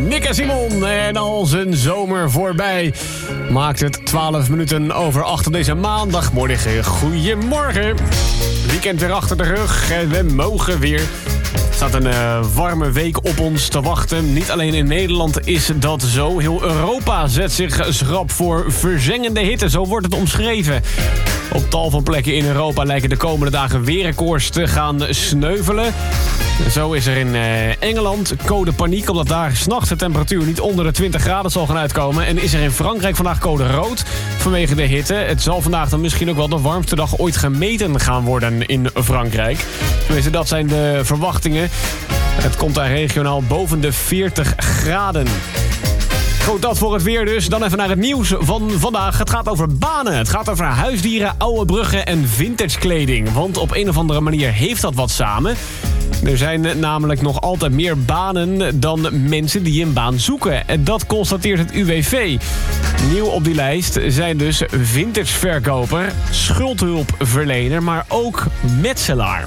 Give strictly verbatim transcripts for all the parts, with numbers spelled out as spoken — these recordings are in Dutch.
Nick en Simon en al zijn zomer voorbij. Maakt het twaalf minuten over acht op deze maandagmorgen. Goedemorgen. Weekend weer achter de rug en we mogen weer. Er staat een uh, warme week op ons te wachten. Niet alleen in Nederland is dat zo. Heel Europa zet zich schrap voor verzengende hitte. Zo wordt het omschreven. Op tal van plekken in Europa lijken de komende dagen weerrecords te gaan sneuvelen. Zo is er in uh, Engeland code paniek, omdat daar 's nachts de temperatuur niet onder de twintig graden zal gaan uitkomen. En is er in Frankrijk vandaag code rood vanwege de hitte. Het zal vandaag dan misschien ook wel de warmste dag ooit gemeten gaan worden in Frankrijk. Tenminste, dat zijn de verwachtingen. Het komt daar regionaal boven de veertig graden. Goed, dat voor het weer dus. Dan even naar het nieuws van vandaag. Het gaat over banen. Het gaat over huisdieren, oude bruggen en vintage kleding. Want op een of andere manier heeft dat wat samen. Er zijn namelijk nog altijd meer banen dan mensen die een baan zoeken. En dat constateert het U W V. Nieuw op die lijst zijn dus vintageverkoper, schuldhulpverlener, maar ook metselaar.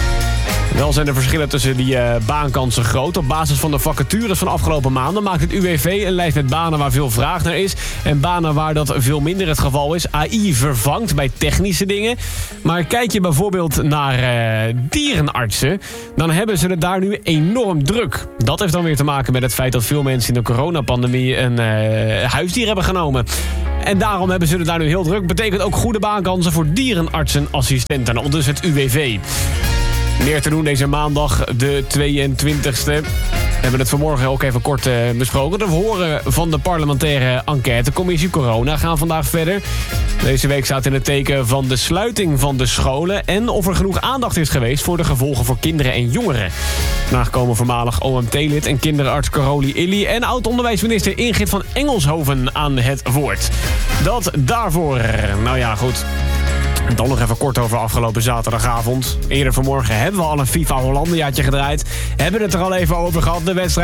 Wel zijn de verschillen tussen die uh, baankansen groot. Op basis van de vacatures van afgelopen maanden maakt het U W V een lijst met banen waar veel vraag naar is. En banen waar dat veel minder het geval is. A I vervangt bij technische dingen. Maar kijk je bijvoorbeeld naar uh, dierenartsen, dan hebben ze het daar nu enorm druk. Dat heeft dan weer te maken met het feit dat veel mensen in de coronapandemie een uh, huisdier hebben genomen. En daarom hebben ze het daar nu heel druk. Betekent ook goede baankansen voor dierenartsenassistenten. Al dus het U W V. Meer te doen deze maandag, de tweeëntwintigste. We hebben het vanmorgen ook even kort uh, besproken. De verhoren van de parlementaire enquêtecommissie Corona gaan vandaag verder. Deze week staat in het teken van de sluiting van de scholen en of er genoeg aandacht is geweest voor de gevolgen voor kinderen en jongeren. Vandaag komen voormalig O M T-lid en kinderarts Caroli Illy en oud-onderwijsminister Ingrid van Engelshoven aan het woord. Dat daarvoor. Nou ja, goed. Dan nog even kort over afgelopen zaterdagavond. Eerder vanmorgen hebben we al een FIFA Hollandiaatje gedraaid. Hebben het er al even over gehad, de wedstrijd.